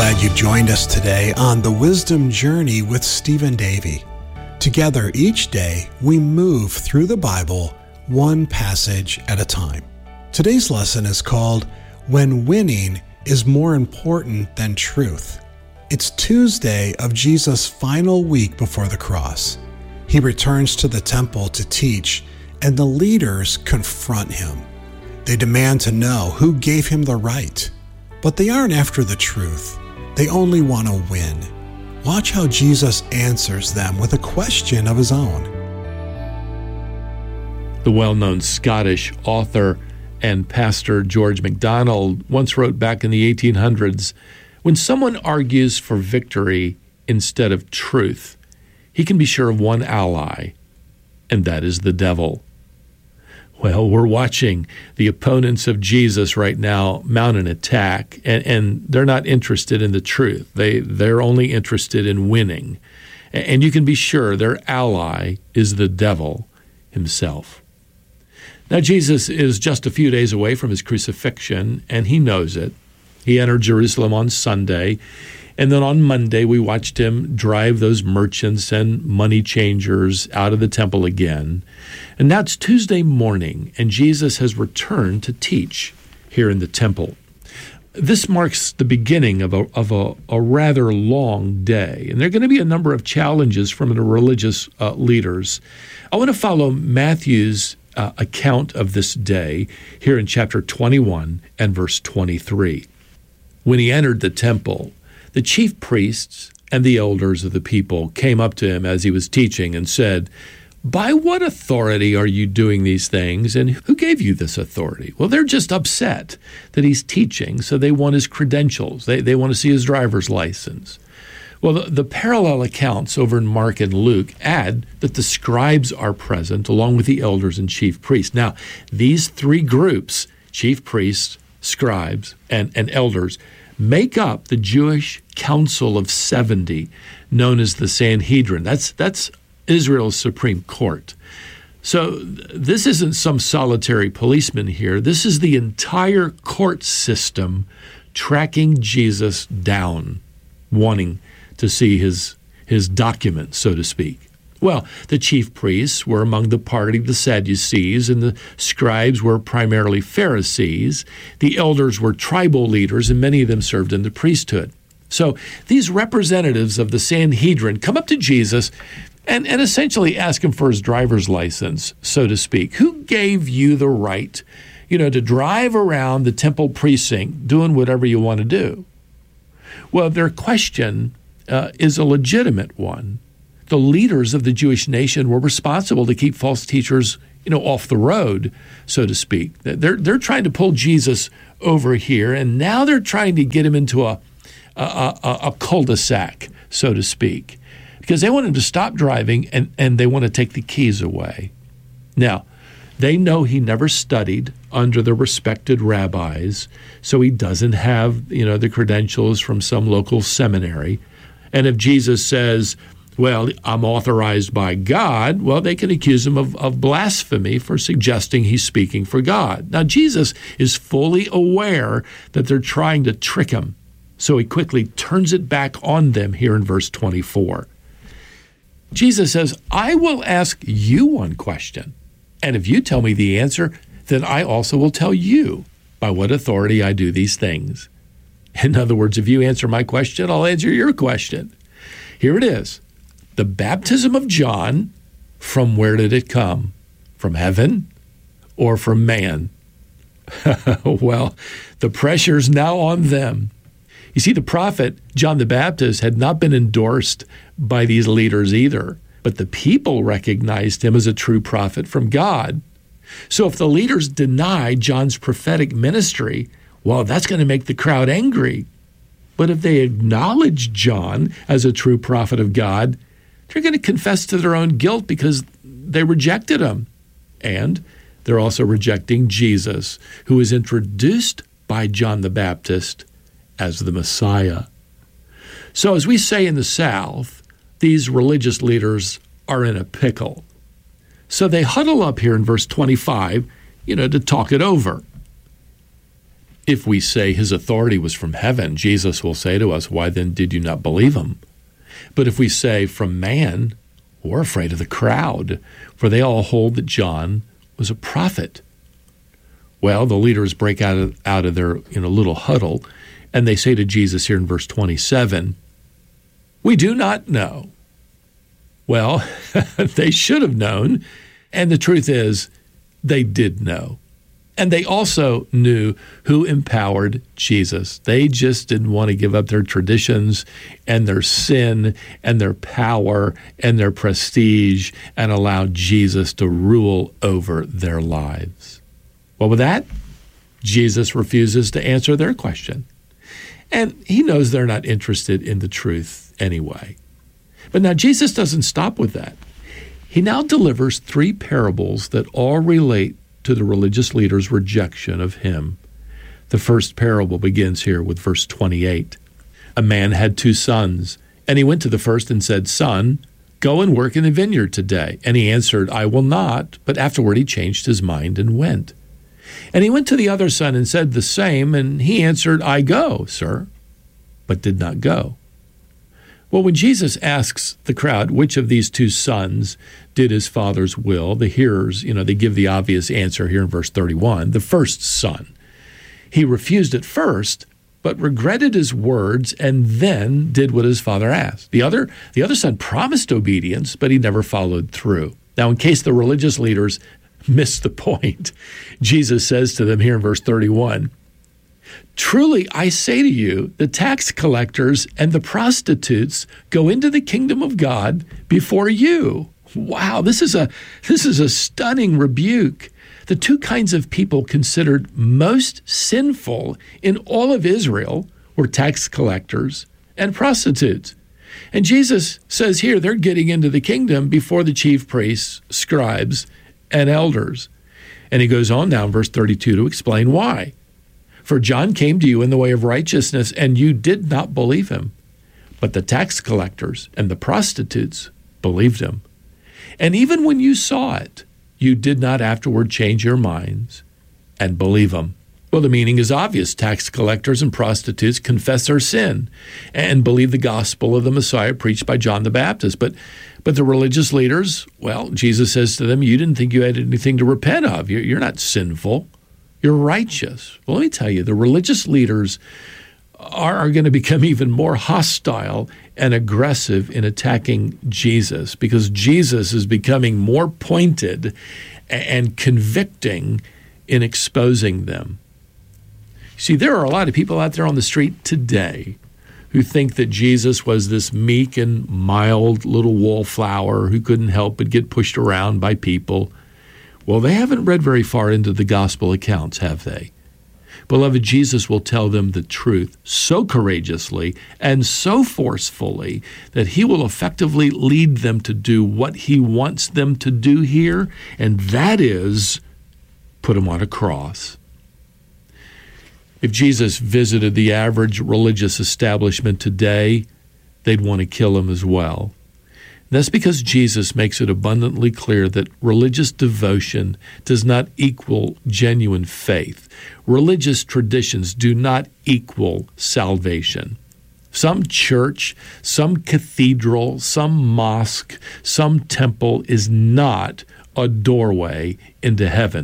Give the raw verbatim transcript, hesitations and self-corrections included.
glad you joined us today on the Wisdom Journey with Stephen Davey. Together each day, we move through the Bible one passage at a time. Today's lesson is called When Winning is More Important Than Truth. It's Tuesday of Jesus' final week before the cross. He returns to the temple to teach, and the leaders confront him. They demand to know who gave him the right. But they aren't after the truth. They only want to win. Watch how Jesus answers them with a question of his own. The well-known Scottish author and pastor George MacDonald once wrote back in the eighteen hundreds, "When someone argues for victory instead of truth, he can be sure of one ally, and that is the devil." Well, we're watching the opponents of Jesus right now mount an attack, and, and they're not interested in the truth. They, they're only interested in winning. And you can be sure their ally is the devil himself. Now, Jesus is just a few days away from his crucifixion, and he knows it. He entered Jerusalem on Sunday, and then on Monday we watched him drive those merchants and money changers out of the temple again. And now it's Tuesday morning, and Jesus has returned to teach here in the temple. This marks the beginning of a, of a, a rather long day, and there are going to be a number of challenges from the religious uh, leaders. I want to follow Matthew's uh, account of this day here in chapter twenty-one and verse twenty-three. When he entered the temple, the chief priests and the elders of the people came up to him as he was teaching and said, "By what authority are you doing these things, and who gave you this authority?" Well, they're just upset that he's teaching, so they want his credentials. They, they want to see his driver's license. Well, the, the parallel accounts over in Mark and Luke add that the scribes are present along with the elders and chief priests. Now, these three groups, chief priests, scribes, and, and elders, make up the Jewish Council of seventy, known as the Sanhedrin. That's that's Israel's Supreme Court. So this isn't some solitary policeman here. This is the entire court system tracking Jesus down, wanting to see his, his documents, so to speak. Well, the chief priests were among the party of the Sadducees, and the scribes were primarily Pharisees. The elders were tribal leaders, and many of them served in the priesthood. So these representatives of the Sanhedrin come up to Jesus and, and essentially ask him for his driver's license, so to speak. Who gave you the right, you know, to drive around the temple precinct doing whatever you want to do? Well, their question uh, is a legitimate one. The leaders of the Jewish nation were responsible to keep false teachers, you know, off the road, so to speak. They're they're trying to pull Jesus over here, and now they're trying to get him into a a, a, a cul-de-sac, so to speak, because they want him to stop driving and, and they want to take the keys away. Now, they know he never studied under the respected rabbis, so he doesn't have, you know, the credentials from some local seminary. And if Jesus says, well, I'm authorized by God, well, they can accuse him of, of blasphemy for suggesting he's speaking for God. Now, Jesus is fully aware that they're trying to trick him, so he quickly turns it back on them here in verse twenty-four. Jesus says, "I will ask you one question, and if you tell me the answer, then I also will tell you by what authority I do these things." In other words, if you answer my question, I'll answer your question. Here it is. The baptism of John, from where did it come? From heaven or from man? Well, the pressure's now on them. You see, the prophet John the Baptist had not been endorsed by these leaders either, but the people recognized him as a true prophet from God. So if the leaders deny John's prophetic ministry, well, that's going to make the crowd angry. But if they acknowledge John as a true prophet of God, they're going to confess to their own guilt because they rejected him. And they're also rejecting Jesus, who is introduced by John the Baptist as the Messiah. So as we say in the South, these religious leaders are in a pickle. So they huddle up here in verse twenty-five, you know, to talk it over. If we say his authority was from heaven, Jesus will say to us, why then did you not believe him? But if we say from man, we're afraid of the crowd, for they all hold that John was a prophet. Well, the leaders break out of, out of their you know, little huddle, and they say to Jesus here in verse twenty-seven, we do not know. Well, they should have known, and the truth is, they did know. And they also knew who empowered Jesus. They just didn't want to give up their traditions and their sin and their power and their prestige and allow Jesus to rule over their lives. Well, with that, Jesus refuses to answer their question. And he knows they're not interested in the truth anyway. But now Jesus doesn't stop with that. He now delivers three parables that all relate to the religious leaders' rejection of him. The first parable begins here with verse twenty-eight. A man had two sons, and he went to the first and said, Son, go and work in the vineyard today. And he answered, I will not. But afterward he changed his mind and went. And he went to the other son and said the same, and he answered, I go, sir, but did not go. Well, when Jesus asks the crowd which of these two sons did his father's will, the hearers, you know, they give the obvious answer here in verse thirty-one, the first son. He refused at first, but regretted his words and then did what his father asked. The other, the other son promised obedience, but he never followed through. Now, in case the religious leaders missed the point, Jesus says to them here in verse thirty-one, Truly, I say to you, the tax collectors and the prostitutes go into the kingdom of God before you. Wow, this is a this is a stunning rebuke. The two kinds of people considered most sinful in all of Israel were tax collectors and prostitutes. And Jesus says here they're getting into the kingdom before the chief priests, scribes, and elders. And he goes on now in verse thirty-two to explain why. For John came to you in the way of righteousness, and you did not believe him. But the tax collectors and the prostitutes believed him. And even when you saw it, you did not afterward change your minds and believe him. Well, the meaning is obvious. Tax collectors and prostitutes confess their sin and believe the gospel of the Messiah preached by John the Baptist. But but the religious leaders, well, Jesus says to them, you didn't think you had anything to repent of. You're, you're not sinful. You're righteous. Well, let me tell you, the religious leaders are, are going to become even more hostile and aggressive in attacking Jesus because Jesus is becoming more pointed and convicting in exposing them. See, there are a lot of people out there on the street today who think that Jesus was this meek and mild little wallflower who couldn't help but get pushed around by people. Well, they haven't read very far into the gospel accounts, have they? Beloved, Jesus will tell them the truth so courageously and so forcefully that he will effectively lead them to do what he wants them to do here, and that is put him on a cross. If Jesus visited the average religious establishment today, they'd want to kill him as well. That's because Jesus makes it abundantly clear that religious devotion does not equal genuine faith. Religious traditions do not equal salvation. Some church, some cathedral, some mosque, some temple is not a doorway into heaven.